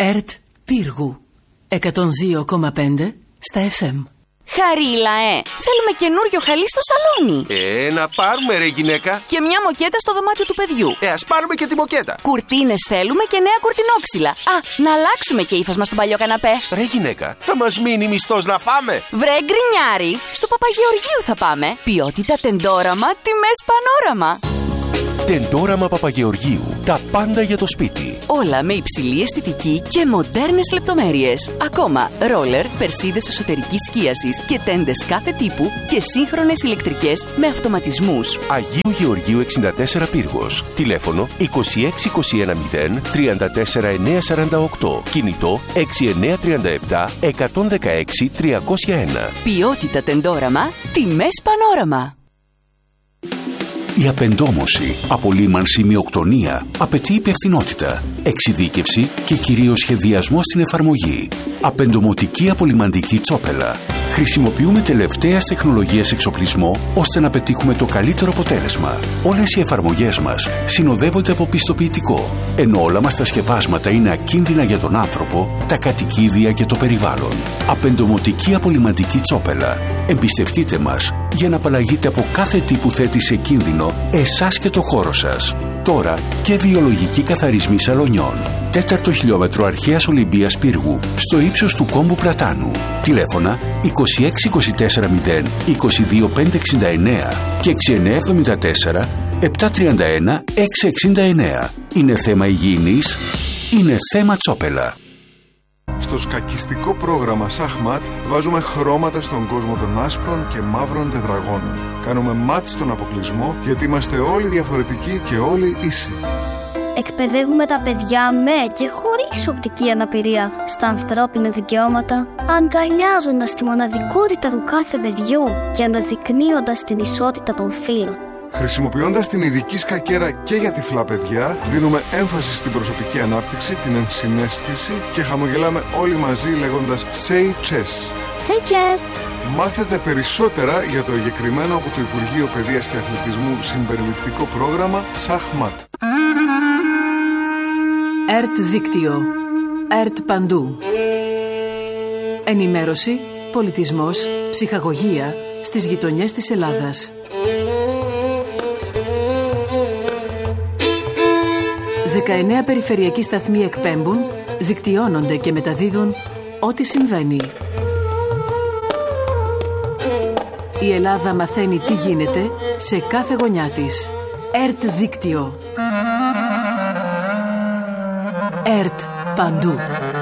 ΕΡΤ Πύργου 102,5 στα FM. Χαρίλα, θέλουμε καινούριο χαλί στο σαλόνι. Να πάρουμε ρε γυναίκα. Και μια μοκέτα στο δωμάτιο του παιδιού. Ας πάρουμε και τη μοκέτα. Κουρτίνες θέλουμε και νέα κουρτινόξυλα. Να αλλάξουμε και ύφασμα στο παλιό καναπέ. Ρε γυναίκα, θα μας μείνει μισθός να φάμε. Βρε γκρινιάρη, στο Παπαγεωργίου θα πάμε. Ποιότητα τεντόραμα, τιμές πανόραμα. Τεντόραμα Παπαγεωργίου. Τα πάντα για το σπίτι. Όλα με υψηλή αισθητική και μοντέρνες λεπτομέρειες. Ακόμα ρόλερ, περσίδες εσωτερικής σκίασης και τέντες κάθε τύπου και σύγχρονες ηλεκτρικές με αυτοματισμούς. Αγίου Γεωργίου 64 Πύργος. Τηλέφωνο 26210 34948. Κινητό 6937 116 301. Ποιότητα τεντόραμα, τιμές πανόραμα. Η απεντόμωση, απολύμανση, μειοκτονία απαιτεί υπευθυνότητα, εξειδίκευση και κυρίως σχεδιασμό στην εφαρμογή. Απεντομωτική απολυμαντική τσόπελα. Χρησιμοποιούμε τελευταίας τεχνολογίας εξοπλισμό ώστε να πετύχουμε το καλύτερο αποτέλεσμα. Όλες οι εφαρμογές μας συνοδεύονται από πιστοποιητικό, ενώ όλα μας τα σκευάσματα είναι ακίνδυνα για τον άνθρωπο, τα κατοικίδια και το περιβάλλον. Απεντομωτική απολυμαντική τσόπελα. Εμπιστευτείτε μας για να απαλλαγείτε από κάθε τι που θέτει σε κίνδυνο εσάς και το χώρο σας. Τώρα και βιολογική καθαρισμή σαλονιών. 4ο χιλιόμετρο αρχαίας Ολυμπίας Πύργου, στο ύψος του κόμβου Πλατάνου. Τηλέφωνα 26240 22569 και 6974 731 669. Είναι θέμα υγιεινής, είναι θέμα τσόπελα. Στο σκακιστικό πρόγραμμα Σαχμάτ βάζουμε χρώματα στον κόσμο των άσπρων και μαύρων τετραγώνων. Κάνουμε μάτ στον αποκλεισμό γιατί είμαστε όλοι διαφορετικοί και όλοι ίσοι. Εκπαιδεύουμε τα παιδιά με και χωρίς οπτική αναπηρία στα ανθρώπινα δικαιώματα, αγκαλιάζοντας τη μοναδικότητα του κάθε παιδιού και αναδεικνύοντας την ισότητα των φύλων. Χρησιμοποιώντας την ειδική σκακέρα και για τυφλά παιδιά, δίνουμε έμφαση στην προσωπική ανάπτυξη, την ενσυναίσθηση και χαμογελάμε όλοι μαζί λέγοντας Say Chess. Say Chess. Μάθετε περισσότερα για το εγκεκριμένο από το Υπουργείο Παιδείας και Αθλητισμού συμπεριληπτικό πρόγραμμα Σαχμάτ. ΕΡΤ Δίκτυο. ΕΡΤ Παντού. Ενημέρωση, πολιτισμός, ψυχαγωγία στις γειτονιές της Ελλάδας. 19 περιφερειακοί σταθμοί εκπέμπουν, δικτυώνονται και μεταδίδουν ό,τι συμβαίνει. Η Ελλάδα μαθαίνει τι γίνεται σε κάθε γωνιά της. ΕΡΤ Δίκτυο. ΕΡΤ Παντού.